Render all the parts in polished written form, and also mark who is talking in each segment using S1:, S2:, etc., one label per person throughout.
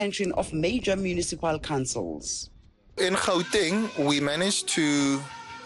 S1: attention of major municipal councils.
S2: In Gauteng, we managed to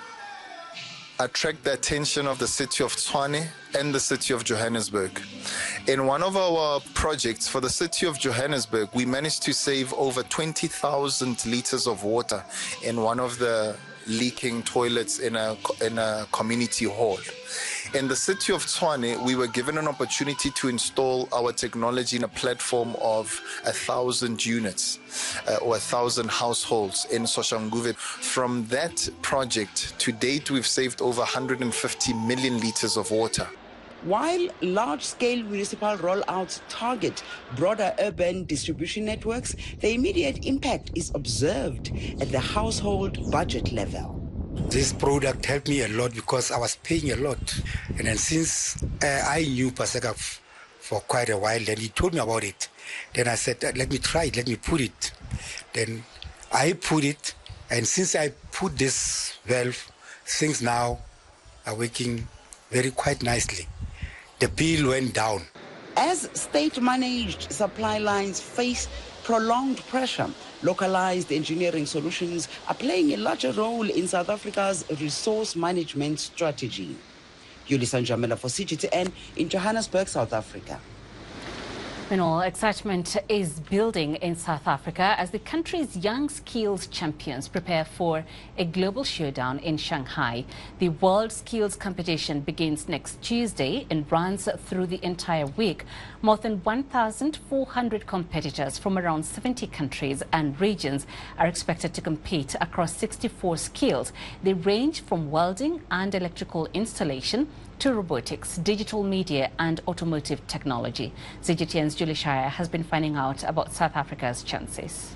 S2: attract the attention of the city of Tshwane and the city of Johannesburg. In one of our projects for the city of Johannesburg, we managed to save over 20,000 liters of water in one of the leaking toilets in a community hall. In the city of Tshwane, we were given an opportunity to install our technology in a platform of 1,000 units or 1,000 households in Soshanguve. From that project, to date, we've saved over 150 million liters of water.
S1: While large-scale municipal rollouts target broader urban distribution networks, the immediate impact is observed at the household budget level.
S3: This product helped me a lot because I was paying a lot. And then since I knew Paseka for quite a while, then he told me about it. Then I said, let me try it, let me put it. Then I put it, and since I put this valve, things now are working quite nicely. The bill went down.
S1: As state-managed supply lines face prolonged pressure, localized engineering solutions are playing a larger role in South Africa's resource management strategy. Yulisa Njamela for CGTN in Johannesburg, South Africa.
S4: Meanwhile, excitement is building in South Africa as the country's young skills champions prepare for a global showdown in Shanghai. The World Skills Competition begins next Tuesday and runs through the entire week. More than 1,400 competitors from around 70 countries and regions are expected to compete across 64 skills. They range from welding and electrical installation to robotics, digital media and automotive technology. CGTN's Julie Shire has been finding out about South Africa's chances.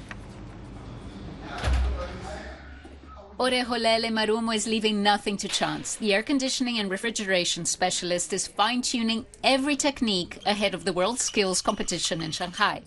S5: Oreholele Marumo is leaving nothing to chance. The air conditioning and refrigeration specialist is fine-tuning every technique ahead of the World Skills Competition in Shanghai.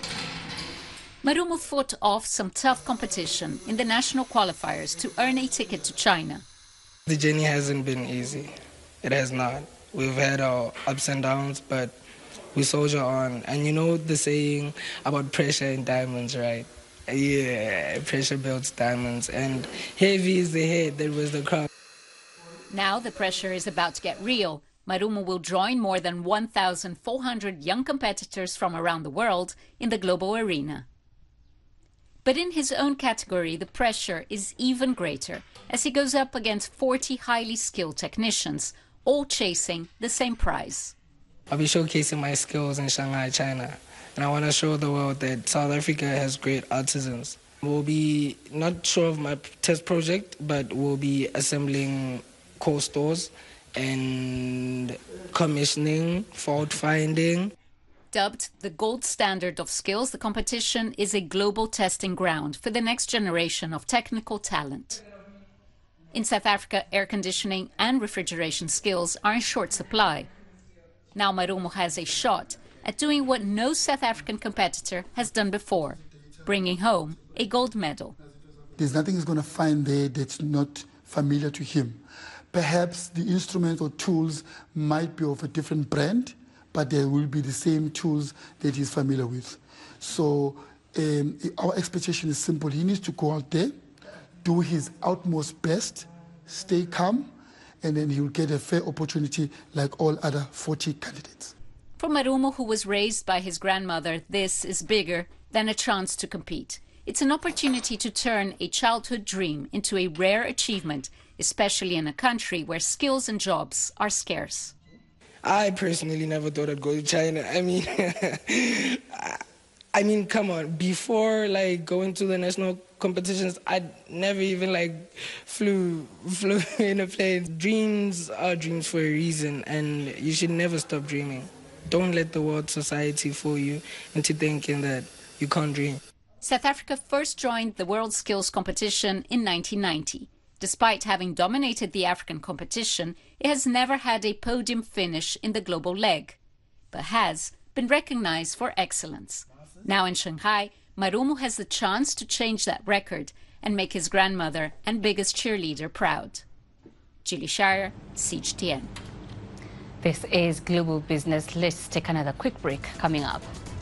S5: Marumo fought off some tough competition in the national qualifiers to earn a ticket to China.
S6: The journey hasn't been easy. It has not. We've had our ups and downs, but we soldier on. And you know the saying about pressure in diamonds, right? Yeah, pressure builds diamonds. And heavy is the head that was the crown.
S5: Now the pressure is about to get real. Marumo will join more than 1,400 young competitors from around the world in the global arena. But in his own category, the pressure is even greater as he goes up against 40 highly skilled technicians, all chasing the same prize.
S6: I'll be showcasing my skills in Shanghai, China, and I want to show the world that South Africa has great artisans. We'll be not sure of my test project, but we'll be assembling core stores and commissioning, fault finding.
S5: Dubbed the gold standard of skills, the competition is a global testing ground for the next generation of technical talent. In South Africa, air conditioning and refrigeration skills are in short supply. Now Marumo has a shot at doing what no South African competitor has done before, bringing home a gold medal.
S7: There's nothing he's going to find there that's not familiar to him. Perhaps the instruments or tools might be of a different brand, but there will be the same tools that he's familiar with. So our expectation is simple. He needs to go out there, do his utmost best, stay calm, and then he'll get a fair opportunity like all other 40 candidates.
S5: For Marumo, who was raised by his grandmother, this is bigger than a chance to compete. It's an opportunity to turn a childhood dream into a rare achievement, especially in a country where skills and jobs are scarce.
S6: I personally never thought I'd go to China. I mean, come on. Before going to the national competitions, I'd never even flew in a plane. Dreams are dreams for a reason, and you should never stop dreaming. Don't let the world society fool you into thinking that you can't dream.
S5: South Africa first joined the World Skills Competition in 1990. Despite having dominated the African competition, it has never had a podium finish in the global leg, but has been recognized for excellence. Now in Shanghai, Marumo has the chance to change that record and make his grandmother and biggest cheerleader proud. Julie Shire, CGTN.
S4: This is Global Business. Let's take another quick break coming up.